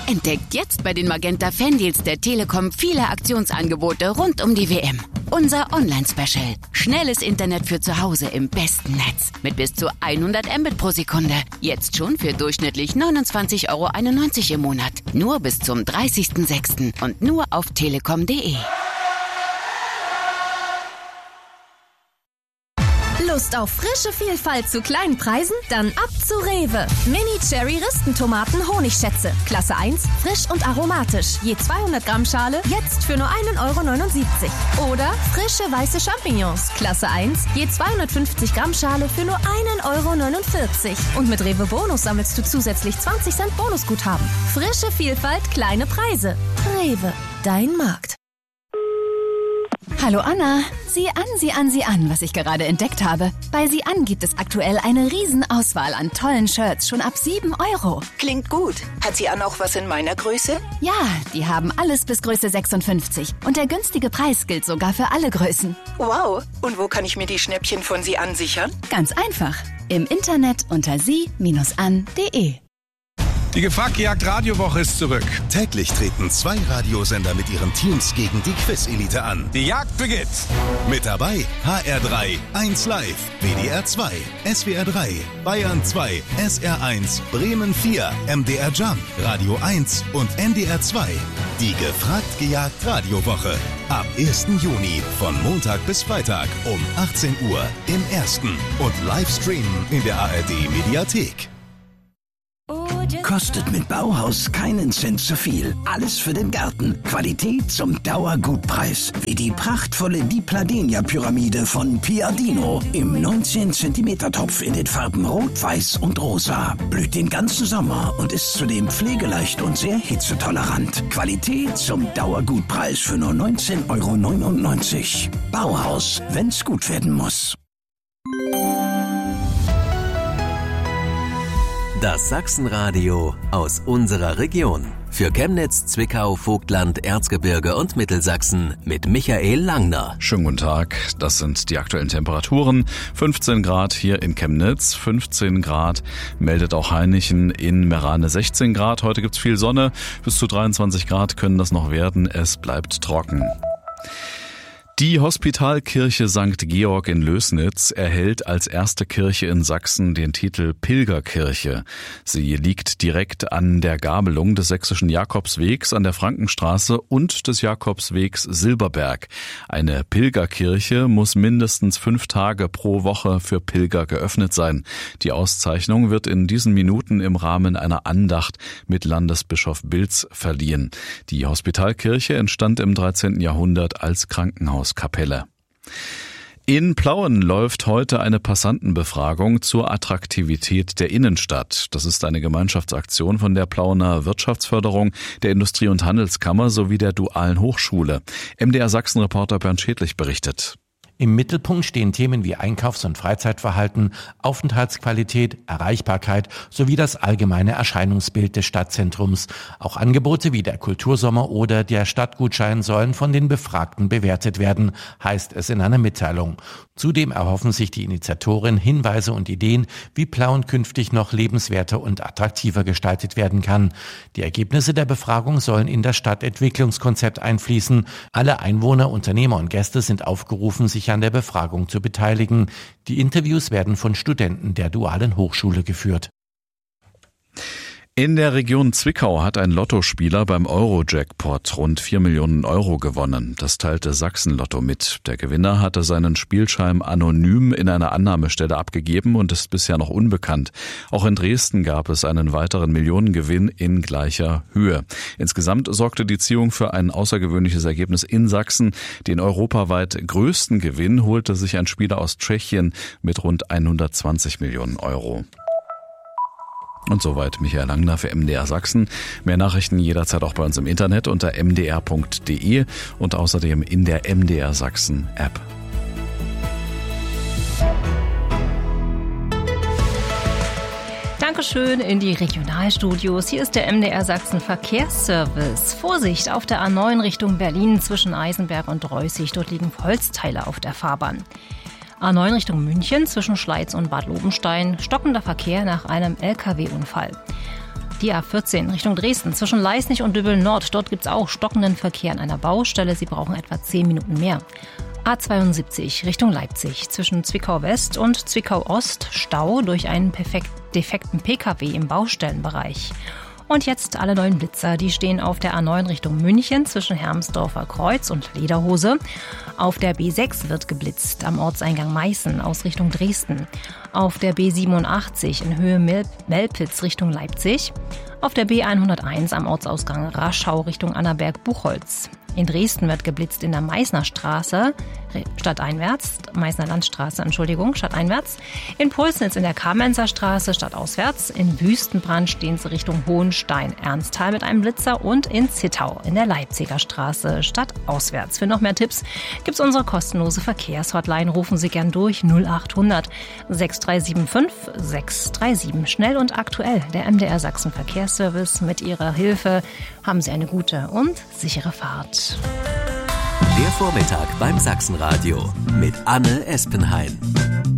Entdeckt jetzt bei den Magenta Fandeals der Telekom viele Aktionsangebote rund um die WM. Unser Online-Special. Schnelles Internet für zu Hause im besten Netz. Mit bis zu 100 Mbit pro Sekunde. Jetzt schon für durchschnittlich 29,91 € im Monat. Nur bis zum 30.06. und nur auf telekom.de. Lust auf frische Vielfalt zu kleinen Preisen? Dann ab zu Rewe. Mini-Cherry-Ristentomaten Honigschätze. Klasse 1, frisch und aromatisch. Je 200 Gramm Schale, jetzt für nur 1,79 € Oder frische weiße Champignons. Klasse 1, je 250 Gramm Schale für nur 1,49 € Und mit Rewe Bonus sammelst du zusätzlich 20 Cent Bonusguthaben. Frische Vielfalt, kleine Preise. Rewe, dein Markt. Hallo Anna, sieh an, was ich gerade entdeckt habe. Bei Sieh an gibt es aktuell eine Riesenauswahl an tollen Shirts, schon ab 7 €. Klingt gut. Hat Sieh an auch was in meiner Größe? Ja, die haben alles bis Größe 56. Und der günstige Preis gilt sogar für alle Größen. Wow. Und wo kann ich mir die Schnäppchen von Sieh an sichern? Ganz einfach. Im Internet unter sie-an.de. Die Gefragt-Gejagt Radiowoche ist zurück. Täglich treten 2 Radiosender mit ihren Teams gegen die Quiz-Elite an. Die Jagd beginnt. Mit dabei HR3, 1 Live, WDR 2, SWR 3, Bayern 2, SR 1, Bremen 4, MDR Jump, Radio 1 und NDR 2. Die Gefragt-Gejagt Radiowoche. Ab 1. Juni von Montag bis Freitag um 18 Uhr im Ersten und Livestreamen in der ARD Mediathek. Kostet mit Bauhaus keinen Cent zu viel. Alles für den Garten. Qualität zum Dauergutpreis. Wie die prachtvolle Dipladenia-Pyramide von Piadino. Im 19 cm Topf in den Farben Rot, Weiß und Rosa. Blüht den ganzen Sommer und ist zudem pflegeleicht und sehr hitzetolerant. Qualität zum Dauergutpreis für nur 19,99 €. Bauhaus, wenn's gut werden muss. Das Sachsenradio aus unserer Region. Für Chemnitz, Zwickau, Vogtland, Erzgebirge und Mittelsachsen mit Michael Langner. Schönen guten Tag, das sind die aktuellen Temperaturen. 15 Grad hier in Chemnitz, 15 Grad meldet auch Hainichen, in Merane 16 Grad. Heute gibt's viel Sonne, bis zu 23 Grad können das noch werden, es bleibt trocken. Die Hospitalkirche St. Georg in Lößnitz erhält als erste Kirche in Sachsen den Titel Pilgerkirche. Sie liegt direkt an der Gabelung des sächsischen Jakobswegs an der Frankenstraße und des Jakobswegs Silberberg. Eine Pilgerkirche muss mindestens 5 Tage pro Woche für Pilger geöffnet sein. Die Auszeichnung wird in diesen Minuten im Rahmen einer Andacht mit Landesbischof Bilz verliehen. Die Hospitalkirche entstand im 13. Jahrhundert als Krankenhauskapelle. In Plauen läuft heute eine Passantenbefragung zur Attraktivität der Innenstadt. Das ist eine Gemeinschaftsaktion von der Plauener Wirtschaftsförderung, der Industrie- und Handelskammer sowie der Dualen Hochschule. MDR Sachsen-Reporter Bernd Schädlich berichtet. Im Mittelpunkt stehen Themen wie Einkaufs- und Freizeitverhalten, Aufenthaltsqualität, Erreichbarkeit sowie das allgemeine Erscheinungsbild des Stadtzentrums. Auch Angebote wie der Kultursommer oder der Stadtgutschein sollen von den Befragten bewertet werden, heißt es in einer Mitteilung. Zudem erhoffen sich die Initiatoren Hinweise und Ideen, wie Plauen künftig noch lebenswerter und attraktiver gestaltet werden kann. Die Ergebnisse der Befragung sollen in das Stadtentwicklungskonzept einfließen. Alle Einwohner, Unternehmer und Gäste sind aufgerufen, sich an der Befragung zu beteiligen. Die Interviews werden von Studenten der Dualen Hochschule geführt. In der Region Zwickau hat ein Lottospieler beim Euro-Jackpot rund 4 Millionen € gewonnen. Das teilte Sachsen-Lotto mit. Der Gewinner hatte seinen Spielschein anonym in einer Annahmestelle abgegeben und ist bisher noch unbekannt. Auch in Dresden gab es einen weiteren Millionengewinn in gleicher Höhe. Insgesamt sorgte die Ziehung für ein außergewöhnliches Ergebnis in Sachsen. Den europaweit größten Gewinn holte sich ein Spieler aus Tschechien mit rund 120 Millionen €. Und soweit Michael Langner für MDR Sachsen. Mehr Nachrichten jederzeit auch bei uns im Internet unter mdr.de und außerdem in der MDR Sachsen App. Dankeschön in die Regionalstudios. Hier ist der MDR Sachsen Verkehrsservice. Vorsicht auf der A9 Richtung Berlin zwischen Eisenberg und Reußig. Dort liegen Holzteile auf der Fahrbahn. A9 Richtung München zwischen Schleiz und Bad Lobenstein. Stockender Verkehr nach einem LKW-Unfall. Die A14 Richtung Dresden zwischen Leisnig und Dübbel-Nord. Dort gibt es auch stockenden Verkehr an einer Baustelle. Sie brauchen etwa 10 Minuten mehr. A72 Richtung Leipzig zwischen Zwickau-West und Zwickau-Ost. Stau durch einen defekten Pkw im Baustellenbereich. Und jetzt alle neuen Blitzer, die stehen auf der A9 Richtung München zwischen Hermsdorfer Kreuz und Lederhose. Auf der B6 wird geblitzt am Ortseingang Meißen aus Richtung Dresden. Auf der B87 in Höhe Melpitz Richtung Leipzig. Auf der B101 am Ortsausgang Raschau Richtung Annaberg-Buchholz. In Dresden wird geblitzt in der Meißner Straße, stadteinwärts. In Pulsnitz in der Kamenzer Straße, stadtauswärts. In Wüstenbrand stehen sie Richtung Hohenstein-Ernsthal mit einem Blitzer. Und in Zittau in der Leipziger Straße, stadtauswärts. Für noch mehr Tipps gibt's unsere kostenlose Verkehrshotline. Rufen Sie gern durch 0800 6375 637. Schnell und aktuell, der MDR Sachsen Verkehrsservice. Mit Ihrer Hilfe haben Sie eine gute und sichere Fahrt. Der Vormittag beim Sachsenradio mit Anne Espenhain.